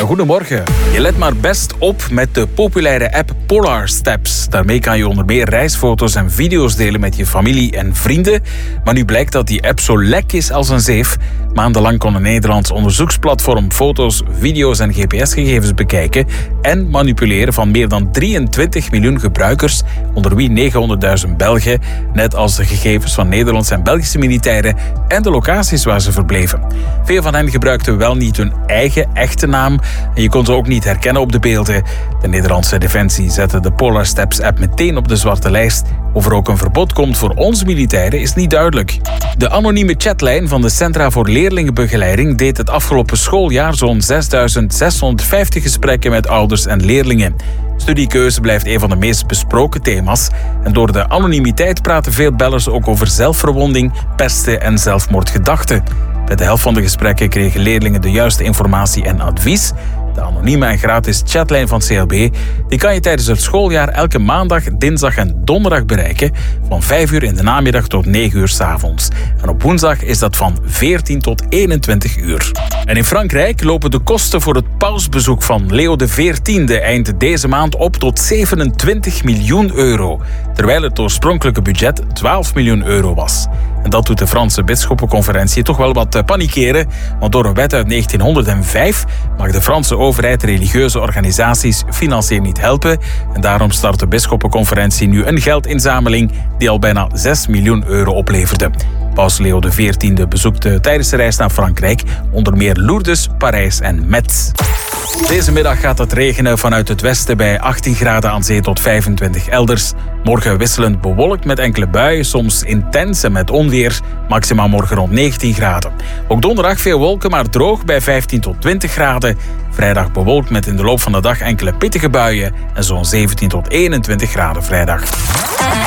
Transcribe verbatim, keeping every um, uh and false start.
goedemorgen. Je let maar best op met de populaire app Polar Steps. Daarmee kan je onder meer reisfoto's en video's delen met je familie en vrienden. Maar nu blijkt dat die app zo lek is als een zeef. Maandenlang kon een Nederlands onderzoeksplatform foto's, video's en G P S-gegevens bekijken en manipuleren van meer dan drieëntwintig miljoen gebruikers, onder wie negenhonderdduizend Belgen, net als de gegevens van Nederlandse en Belgische militairen en de locaties waar ze verbleven. Veel van hen gebruikten wel niet hun eigen echte naam en je kon ze ook niet herkennen op de beelden. De Nederlandse Defensie zette de Polar Steps app meteen op de zwarte lijst. Of er ook een verbod komt voor onze militairen is niet duidelijk. De anonieme chatlijn van de Centra voor Leerlingenbegeleiding deed het afgelopen schooljaar zo'n zesduizend zeshonderdvijftig gesprekken met ouders en leerlingen. Studiekeuze blijft een van de meest besproken thema's. En door de anonimiteit praten veel bellers ook over zelfverwonding, pesten en zelfmoordgedachten. Bij de helft van de gesprekken kregen leerlingen de juiste informatie en advies. De anonieme en gratis chatlijn van C L B die kan je tijdens het schooljaar elke maandag, dinsdag en donderdag bereiken. Van vijf uur in de namiddag tot negen uur 's avonds. En op woensdag is dat van veertien tot eenentwintig uur. En in Frankrijk lopen de kosten voor het pausbezoek van Leo de veertiende eind deze maand op tot zevenentwintig miljoen euro. Terwijl het oorspronkelijke budget twaalf miljoen euro was. En dat doet de Franse Bisschoppenconferentie toch wel wat panikeren. Want door een wet uit negentienhonderdvijf mag de Franse overheid religieuze organisaties financieel niet helpen. En daarom start de Bisschoppenconferentie nu een geldinzameling die al bijna zes miljoen euro opleverde. Paus Leo de veertiende bezoekt tijdens de reis naar Frankrijk onder meer Lourdes, Parijs en Metz. Deze middag gaat het regenen vanuit het westen bij achttien graden aan zee tot vijfentwintig elders. Morgen wisselend bewolkt met enkele buien, soms intens en met onweer. Maximaal morgen rond negentien graden. Ook donderdag veel wolken, maar droog bij vijftien tot twintig graden. Vrijdag bewolkt met in de loop van de dag enkele pittige buien en zo'n zeventien tot eenentwintig graden vrijdag.